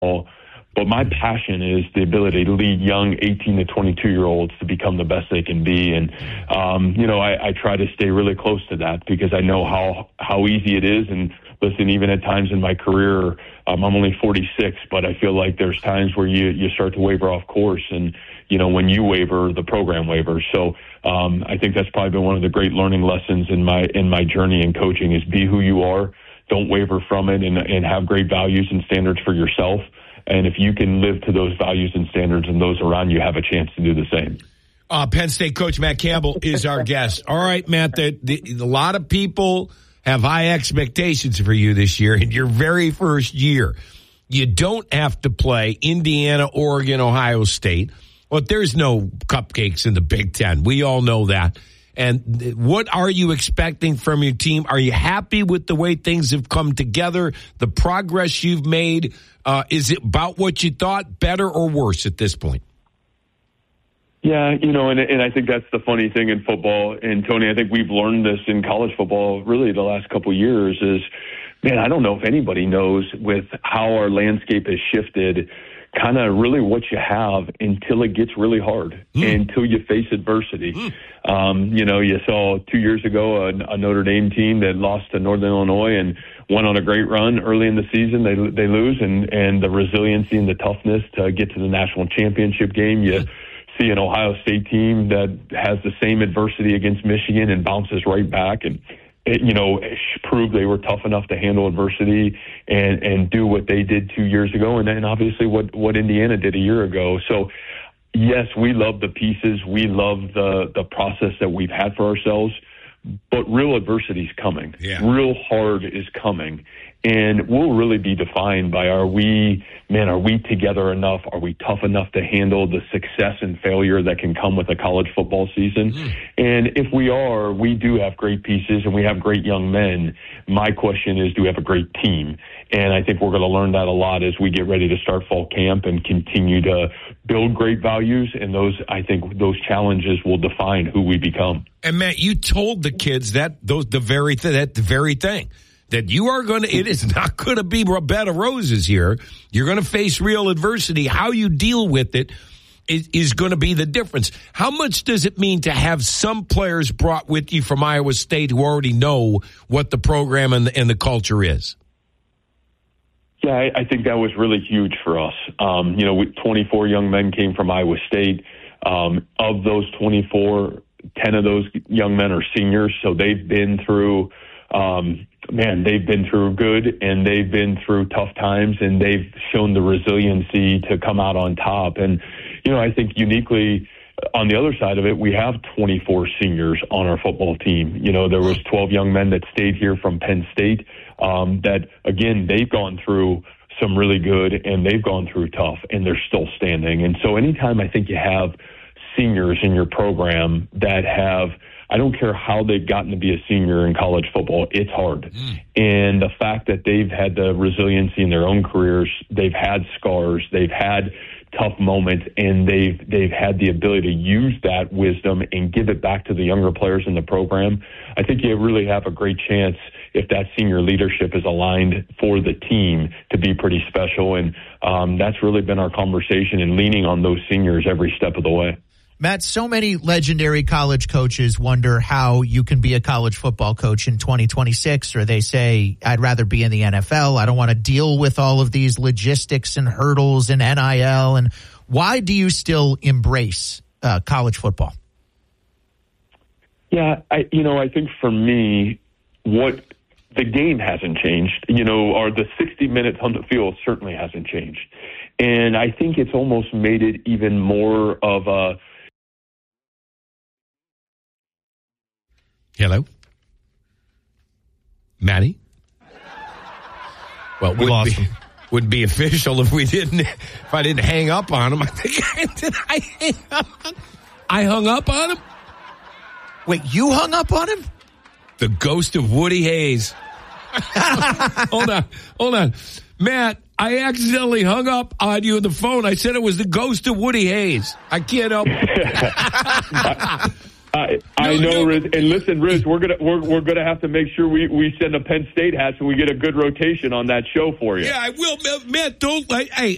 But my passion is the ability to lead young 18 to 22-year-olds to become the best they can be. And, I try to stay really close to that because I know how easy it is. And listen, even at times in my career, I'm only 46, but I feel like there's times where you start to waver off course. And, when you waver, the program wavers. So I think that's probably been one of the great learning lessons in my journey in coaching is be who you are. Don't waver from it and have great values and standards for yourself. And if you can live to those values and standards and those around you have a chance to do the same. Penn State coach Matt Campbell is our guest. All right, Matt, a lot of people have high expectations for you this year in your very first year. You don't have to play Indiana, Oregon, Ohio State. But there's no cupcakes in the Big Ten. We all know that. And what are you expecting from your team? Are you happy with the way things have come together, the progress you've made? Is it about what you thought, better or worse at this point? Yeah, and I think that's the funny thing in football. And, Tony, I think we've learned this in college football really the last couple of years is, man, I don't know if anybody knows with how our landscape has shifted kind of really what you have until it gets really hard, until you face adversity. You saw 2 years ago a Notre Dame team that lost to Northern Illinois and went on a great run early in the season. They lose, and the resiliency and the toughness to get to the national championship game. You see an Ohio State team that has the same adversity against Michigan and bounces right back and proved they were tough enough to handle adversity and do what they did 2 years ago, and then obviously what Indiana did a year ago. So, yes, we love the pieces. We love the process that we've had for ourselves, but real adversity is coming. Yeah. Real hard is coming. And we'll really be defined by are we together enough? Are we tough enough to handle the success and failure that can come with a college football season? And if we are, we do have great pieces and we have great young men. My question is, do we have a great team? And I think we're going to learn that a lot as we get ready to start fall camp and continue to build great values. And those challenges will define who we become. And Matt, you told the kids that very thing. That it is not going to be a bed of roses here. You're going to face real adversity. How you deal with it is going to be the difference. How much does it mean to have some players brought with you from Iowa State who already know what the program and the culture is? Yeah, I think that was really huge for us. 24 young men came from Iowa State. Of those 24, 10 of those young men are seniors, so they've been through they've been through good and they've been through tough times and they've shown the resiliency to come out on top. And, I think uniquely on the other side of it, we have 24 seniors on our football team. There was 12 young men that stayed here from Penn State that, again, they've gone through some really good and they've gone through tough and they're still standing. And so anytime I think you have seniors in your program that have, I don't care how they've gotten to be a senior in college football, it's hard. And the fact that they've had the resiliency in their own careers, they've had scars, they've had tough moments, and they've had the ability to use that wisdom and give it back to the younger players in the program. I think you really have a great chance if that senior leadership is aligned for the team to be pretty special. And that's really been our conversation and leaning on those seniors every step of the way. Matt, so many legendary college coaches wonder how you can be a college football coach in 2026, or they say, I'd rather be in the NFL. I don't want to deal with all of these logistics and hurdles and NIL. And why do you still embrace college football? Yeah, I think for me, what the game hasn't changed, or the 60 minutes on the field certainly hasn't changed. And I think it's almost made it even more of a, hello? Matty? Well, we lost him. Wouldn't be official if I didn't hang up on him. I think did I hang up on him? I hung up on him? Wait, you hung up on him? The ghost of Woody Hayes. Hold on. Matt, I accidentally hung up on you on the phone. I said it was the ghost of Woody Hayes. I can't help it. I know, Riz. And listen, Riz, we're gonna have to make sure we send a Penn State hat so we get a good rotation on that show for you. Yeah, I will, Matt. Don't. Hey,